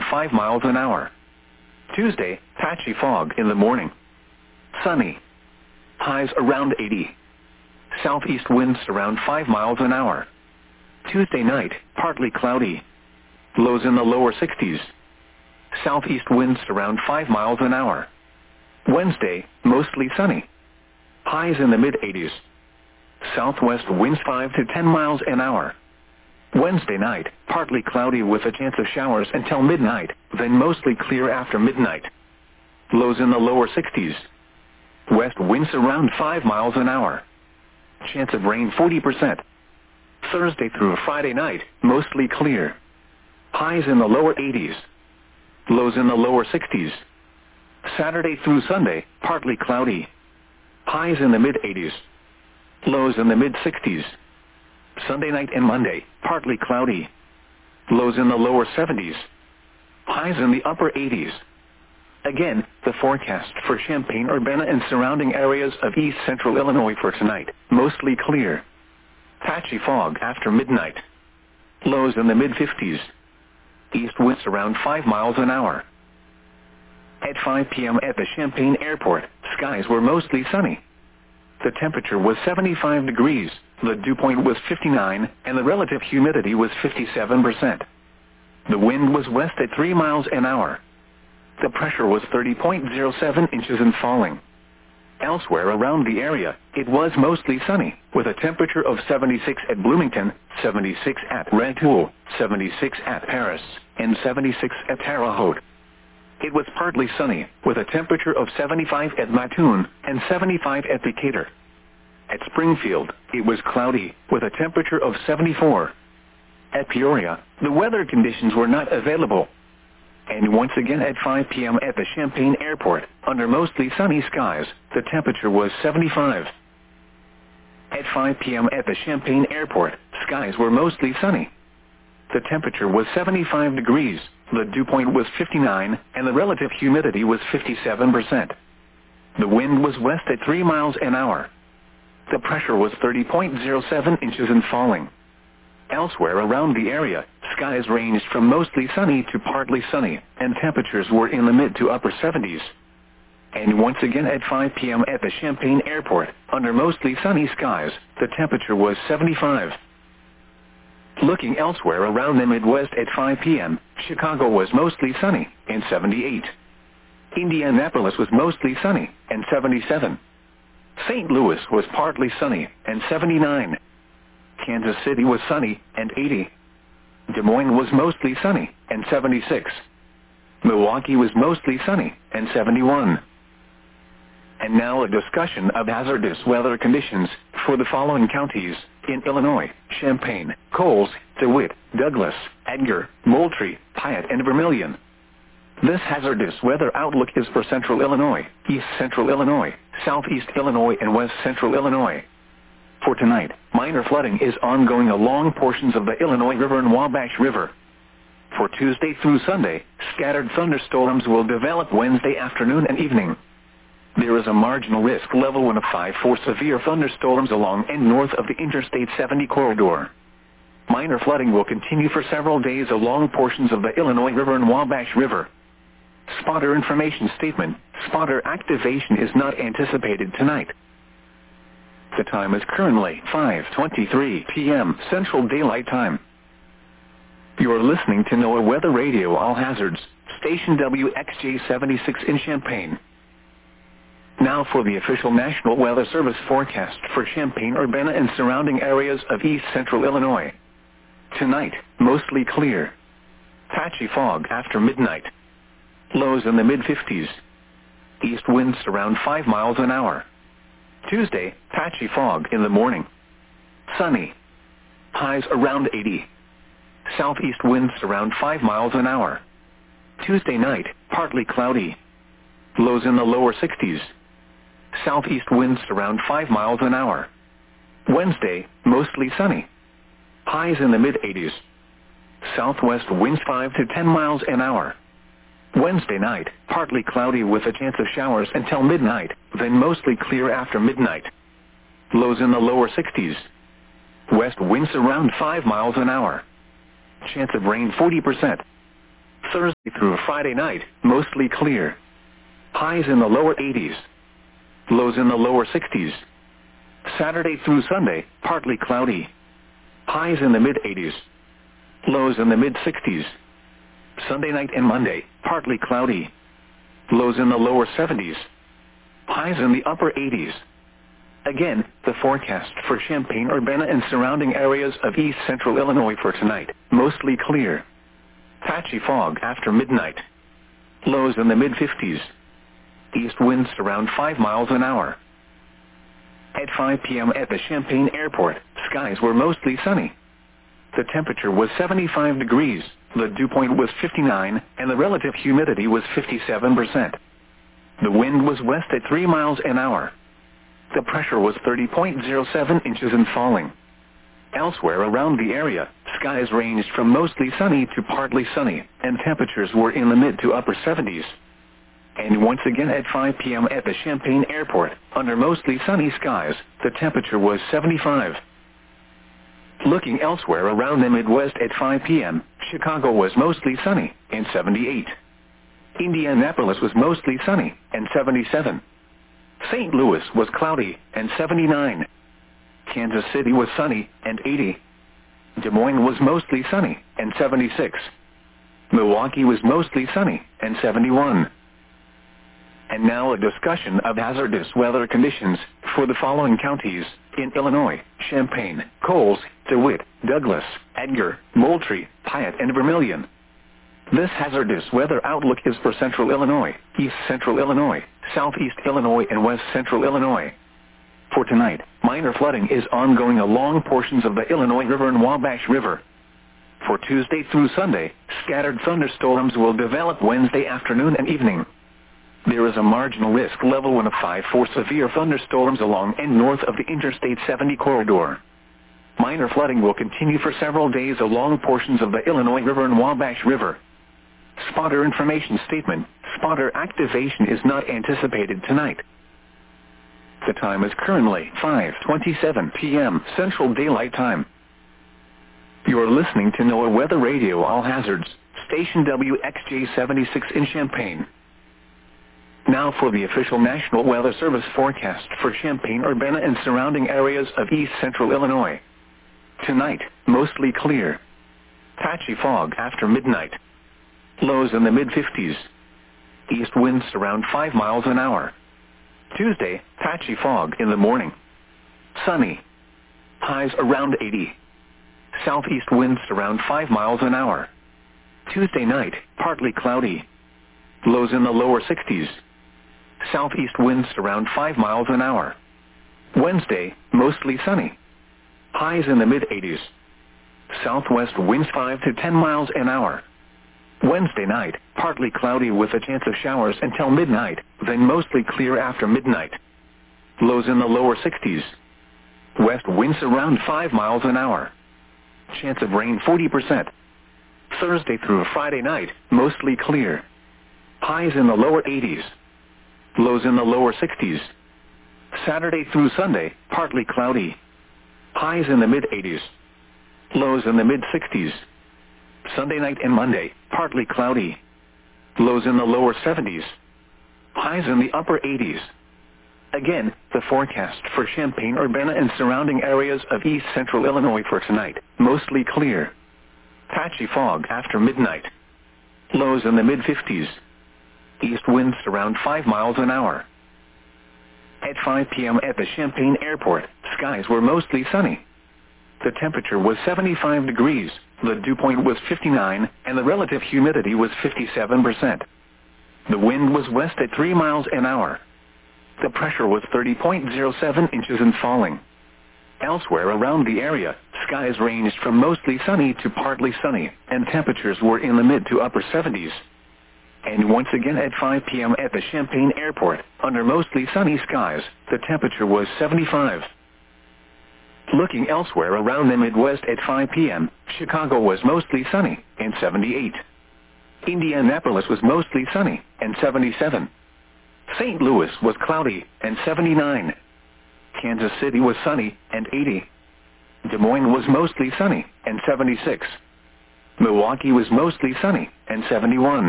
5 miles an hour. Tuesday, patchy fog in the morning. Sunny. Highs around 80. Southeast winds around 5 miles an hour. Tuesday night, partly cloudy. Lows in the lower 60s. Southeast winds around 5 miles an hour. Wednesday, mostly sunny. Highs in the mid-80s. Southwest winds 5 to 10 miles an hour. Wednesday night, partly cloudy with a chance of showers until midnight, then mostly clear after midnight. Lows in the lower 60s. West winds around 5 miles an hour. Chance of rain 40%. Thursday through Friday night, mostly clear. Highs in the lower 80s. Lows in the lower 60s. Saturday through Sunday, partly cloudy. Highs in the mid-80s. Lows in the mid-60s. Sunday night and Monday, partly cloudy. Lows in the lower 70s. Highs in the upper 80s. Again, the forecast for Champaign-Urbana and surrounding areas of east central Illinois for tonight, mostly clear. Patchy fog after midnight. Lows in the mid-50s. East winds around 5 miles an hour. At 5 p.m. at the Champaign Airport, skies were mostly sunny. The temperature was 75 degrees, the dew point was 59, and the relative humidity was 57%. The wind was west at 3 miles an hour. The pressure was 30.07 inches and falling. Elsewhere around the area, it was mostly sunny, with a temperature of 76 at Bloomington, 76 at Rantoul, 76 at Paris, and 76 at Terre Haute. It was partly sunny, with a temperature of 75 at Mattoon, and 75 at Decatur. At Springfield, it was cloudy, with a temperature of 74. At Peoria, the weather conditions were not available. And once again at 5 p.m. at the Champaign Airport, under mostly sunny skies, the temperature was 75. At 5 p.m. at the Champaign Airport, skies were mostly sunny. The temperature was 75 degrees, the dew point was 59, and the relative humidity was 57%. The wind was west at 3 miles an hour. The pressure was 30.07 inches and falling. Elsewhere around the area, skies ranged from mostly sunny to partly sunny, and temperatures were in the mid to upper 70s. And once again at 5 p.m. at the Champaign Airport, under mostly sunny skies, the temperature was 75. Looking elsewhere around the Midwest at 5 p.m., Chicago was mostly sunny, and 78. Indianapolis was mostly sunny, and 77. St. Louis was partly sunny, and 79. Kansas City was sunny, and 80. Des Moines was mostly sunny, and 76. Milwaukee was mostly sunny, and 71. And now a discussion of hazardous weather conditions for the following counties in Illinois: Champaign, Coles, DeWitt, Douglas, Edgar, Moultrie, Piatt, and Vermilion. This hazardous weather outlook is for central Illinois, east central Illinois, southeast Illinois, and west central Illinois. For tonight, minor flooding is ongoing along portions of the Illinois River and Wabash River. For Tuesday through Sunday, scattered thunderstorms will develop Wednesday afternoon and evening. There is a marginal risk level 1 of 5 for severe thunderstorms along and north of the Interstate 70 corridor. Minor flooding will continue for several days along portions of the Illinois River and Wabash River. Spotter information statement: spotter activation is not anticipated tonight. The time is currently 5:23 p.m. Central Daylight Time. You are listening to NOAA Weather Radio All Hazards, station WXJ-76 in Champaign. Now for the official National Weather Service forecast for Champaign-Urbana and surrounding areas of east central Illinois. Tonight, mostly clear. Patchy fog after midnight. Lows in the mid-50s. East winds around 5 miles an hour. Tuesday, patchy fog in the morning. Sunny. Highs around 80. Southeast winds around 5 miles an hour. Tuesday night, partly cloudy. Lows in the lower 60s. Southeast winds around 5 miles an hour. Wednesday, mostly sunny. Highs in the mid-80s. Southwest winds 5 to 10 miles an hour. Wednesday night, partly cloudy with a chance of showers until midnight, then mostly clear after midnight. Lows in the lower 60s. West winds around 5 miles an hour. Chance of rain 40%. Thursday through Friday night, mostly clear. Highs in the lower 80s. Lows in the lower 60s. Saturday through Sunday, partly cloudy. Highs in the mid-80s. Lows in the mid-60s. Sunday night and Monday, partly cloudy. Lows in the lower 70s. Highs in the upper 80s. Again, the forecast for Champaign-Urbana and surrounding areas of east central Illinois for tonight, mostly clear. Patchy fog after midnight. Lows in the mid-50s. East winds around 5 miles an hour. At 5 p.m. at the Champaign Airport, skies were mostly sunny. The temperature was 75 degrees, the dew point was 59, and the relative humidity was 57%. The wind was west at 3 miles an hour. The pressure was 30.07 inches and falling. Elsewhere around the area, skies ranged from mostly sunny to partly sunny, and temperatures were in the mid to upper 70s. And once again at 5 p.m. at the Champaign Airport, under mostly sunny skies, the temperature was 75. Looking elsewhere around the Midwest at 5 p.m., Chicago was mostly sunny, and 78. Indianapolis was mostly sunny, and 77. St. Louis was cloudy, and 79. Kansas City was sunny, and 80. Des Moines was mostly sunny, and 76. Milwaukee was mostly sunny, and 71. And now a discussion of hazardous weather conditions for the following counties in Illinois: Champaign, Coles, DeWitt, Douglas, Edgar, Moultrie, Piatt, and Vermilion. This hazardous weather outlook is for central Illinois, east central Illinois, southeast Illinois, and west central Illinois. For tonight, minor flooding is ongoing along portions of the Illinois River and Wabash River. For Tuesday through Sunday, scattered thunderstorms will develop Wednesday afternoon and evening. There is a marginal risk level 1 of 5 for severe thunderstorms along and north of the Interstate 70 corridor. Minor flooding will continue for several days along portions of the Illinois River and Wabash River. Spotter information statement: spotter activation is not anticipated tonight. The time is currently 5:27 p.m. Central Daylight Time. You are listening to NOAA Weather Radio All Hazards, station WXJ76 in Champaign. Now for the official National Weather Service forecast for Champaign-Urbana and surrounding areas of east central Illinois. Tonight, mostly clear. Patchy fog after midnight. Lows in the mid-50s. East winds around 5 miles an hour. Tuesday, patchy fog in the morning. Sunny. Highs around 80. Southeast winds around 5 miles an hour. Tuesday night, partly cloudy. Lows in the lower 60s. Southeast winds around 5 miles an hour. Wednesday, mostly sunny. Highs in the mid-80s. Southwest winds 5 to 10 miles an hour. Wednesday night, partly cloudy with a chance of showers until midnight, then mostly clear after midnight. Lows in the lower 60s. West winds around 5 miles an hour. Chance of rain 40%. Thursday through Friday night, mostly clear. Highs in the lower 80s. Lows in the lower 60s. Saturday through Sunday, partly cloudy. Highs in the mid-80s. Lows in the mid-60s. Sunday night and Monday, partly cloudy. Lows in the lower 70s. Highs in the upper 80s. Again, the forecast for Champaign-Urbana and surrounding areas of east central Illinois for tonight, mostly clear. Patchy fog after midnight. Lows in the mid-50s. East winds around 5 miles an hour. At 5 p.m. at the Champaign Airport, skies were mostly sunny. The temperature was 75 degrees, the dew point was 59, and the relative humidity was 57%. The wind was west at 3 miles an hour. The pressure was 30.07 inches and falling. Elsewhere around the area, skies ranged from mostly sunny to partly sunny, and temperatures were in the mid to upper 70s. And once again at 5 p.m. at the Champaign Airport, under mostly sunny skies, the temperature was 75. Looking elsewhere around the Midwest at 5 p.m., Chicago was mostly sunny, and 78. Indianapolis was mostly sunny, and 77. St. Louis was cloudy, and 79. Kansas City was sunny, and 80. Des Moines was mostly sunny, and 76. Milwaukee was mostly sunny and 71.